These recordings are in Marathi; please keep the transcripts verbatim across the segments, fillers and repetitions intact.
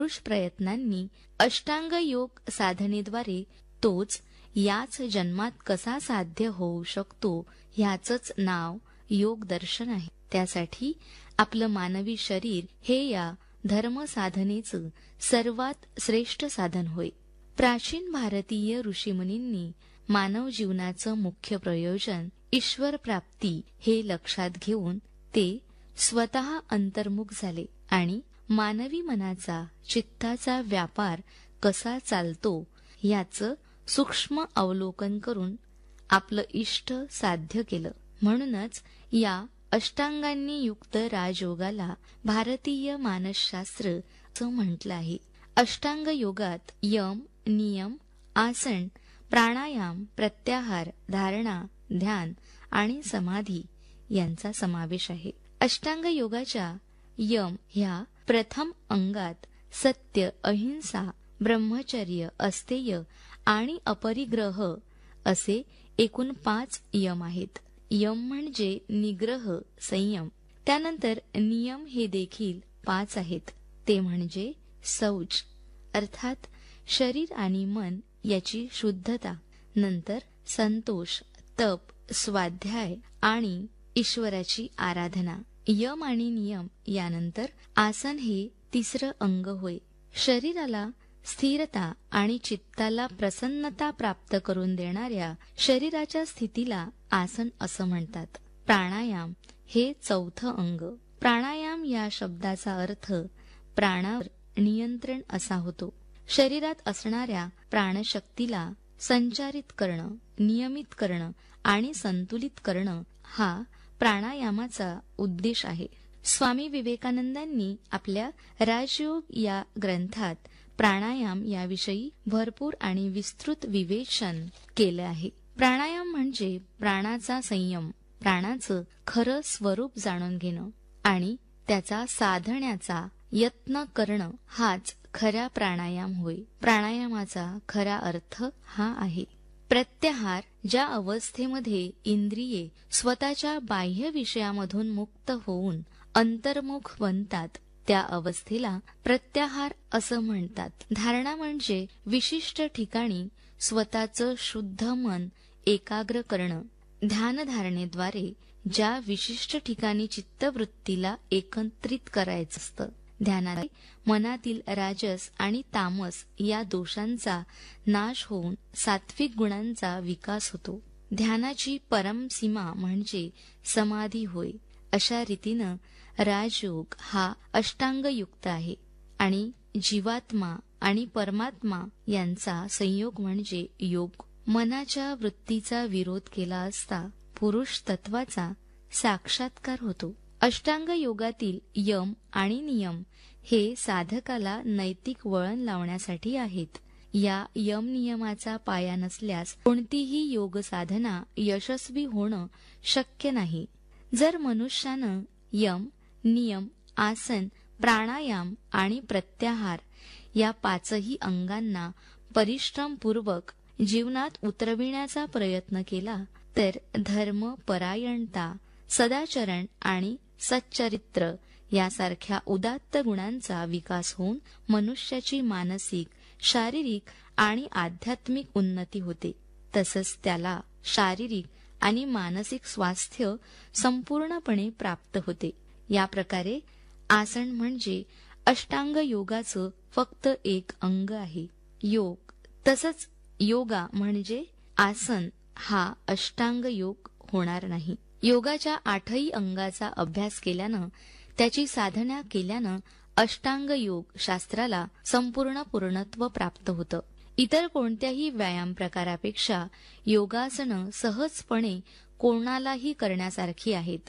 पुरुष प्रयत्नांनी अष्टांग योग साधनेद्वारे तोच याच जन्मात कसा साध्य होऊ शकतो ह्याचंच नाव योग दर्शन आहे. त्यासाठी आपलं मानवी शरीर हे या धर्म साधनेचं सर्वात श्रेष्ठ साधन होय. प्राचीन भारतीय ऋषीमुनींनी मानव जीवनाचं मुख्य प्रयोजन ईश्वर प्राप्ती हे लक्षात घेऊन ते स्वतः अंतर्मुख झाले आणि मानवी मनाचा चित्ताचा व्यापार कसा चालतो याचं सूक्ष्म अवलोकन करून आपलं इष्ट साध्य केलं. म्हणूनच या अष्टांगांनी युक्त राजयोगाला भारतीय मानसशास्त्र असं म्हटलं आहे. अष्टांग योगात यम, नियम, आसन, प्राणायाम, प्रत्याहार, धारणा, ध्यान आणि समाधी यांचा समावेश आहे. अष्टांग योगाच्या यम ह्या प्रथम अंगात सत्य, अहिंसा, ब्रह्मचर्य, अस्तेय आणि अपरिग्रह असे एकूण पाच यम आहेत. यम म्हणजे निग्रह, संयम. त्यानंतर नियम हे देखील पाच आहेत. ते म्हणजे शौच अर्थात शरीर आणि मन याची शुद्धता, नंतर संतोष, तप, स्वाध्याय आणि ईश्वराची आराधना. यम आणि नियम यानंतर आसन हे तिसरं अंग होय. शरीराला स्थिरता आणि चित्ताला प्रसन्नता प्राप्त करून देणाऱ्या शरीराच्या स्थितीला आसन असं म्हणतात. प्राणायाम हे चौथं अंग. प्राणायाम या शब्दाचा अर्थ प्राणावर नियंत्रण असा होतो. शरीरात असणाऱ्या प्राणशक्तीला संचारित करणं, नियमित करणं आणि संतुलित करणं हा प्राणायामाचा उद्देश आहे. स्वामी विवेकानंदांनी आपल्या राजयोग या ग्रंथात प्राणायाम याविषयी भरपूर आणि विस्तृत विवेचन केलं आहे. प्राणायाम म्हणजे प्राणाचा संयम, प्राणाचं खरं स्वरूप जाणून घेणं आणि त्याचा साधण्याचा यत्न करणं हाच खरा प्राणायाम होय. प्राणायामाचा खरा अर्थ हा आहे. प्रत्याहार ज्या अवस्थेमध्ये इंद्रिये स्वतःच्या बाह्य विषयामधून मुक्त होऊन अंतर्मुख बनतात त्या अवस्थेला प्रत्याहार असं म्हणतात. धारणा म्हणजे विशिष्ट ठिकाणी स्वतःचं शुद्ध मन एकाग्र करणं. ध्यानधारणेद्वारे ज्या विशिष्ट ठिकाणी चित्तवृत्तीला एकत्रित करायचं असतं. ध्यानाने मनातील राजस आणि तामस या दोषांचा नाश होऊन सात्विक गुणांचा विकास होतो. ध्यानाची परमसीमा म्हणजे समाधी होय. अशा रीतीनं राजयोग हा अष्टांगयुक्त आहे आणि जीवात्मा आणि परमात्मा यांचा संयोग म्हणजे योग. मनाच्या वृत्तीचा विरोध केला असता पुरुष तत्वाचा साक्षात्कार होतो. अष्टांग योगातील यम आणि नियम हे साधकाला नैतिक वळण लावण्यासाठी आहेत. या यम नियमाचा पाया नसल्यास कोणतीही योग साधना यशस्वी होणं शक्य नाही. जर मनुष्यानं यम, नियम, आसन, प्राणायाम आणि प्रत्याहार या पाचही अंगांना परिश्रमपूर्वक जीवनात उतरविण्याचा प्रयत्न केला तर धर्म, परायणता, सदाचरण आणि सच्चरित्र यासारख्या उदात्त गुणांचा विकास होऊन मनुष्याची मानसिक, शारीरिक आणि आध्यात्मिक उन्नती होते. तसंच त्याला शारीरिक आणि मानसिक स्वास्थ्य संपूर्णपणे प्राप्त होते. या प्रकारे आसन म्हणजे अष्टांग योगाचं फक्त एक अंग आहे. योग तसंच योगा म्हणजे आसन हा अष्टांग योग होणार नाही. योगाच्या आठही अंगाचा अभ्यास केल्यानं, त्याची साधना केल्यानं अष्टांग योग शास्त्राला संपूर्ण पूर्णत्व प्राप्त होतं. इतर कोणत्याही व्यायाम प्रकारापेक्षा योगासनं सहजपणे कोणालाही करण्यासारखी आहेत.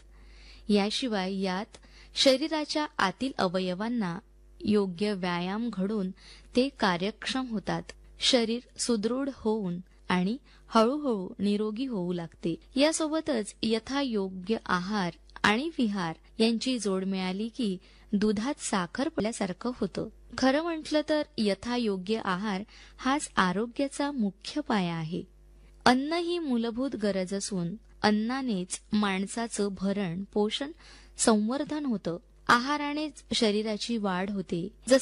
याशिवाय यात शरीराच्या आतील अवयवांना योग्य व्यायाम घडून ते कार्यक्षम होतात. शरीर सुदृढ होऊन आणि हळूहळू निरोगी होऊ लागते. यासोबतच यथायोग्य आहार आणि विहार यांची जोड मिळाली की दुधात साखर पडल्यासारखं होतं. खरं म्हटलं तर यथायोग्य आहार हाच आरोग्याचा मुख्य पाया आहे. अन्न ही मूलभूत गरज असून अन्नानेच माणसाचं भरण, पोषण, संवर्धन होतं. आहारानेच शरीराची वाढ होते.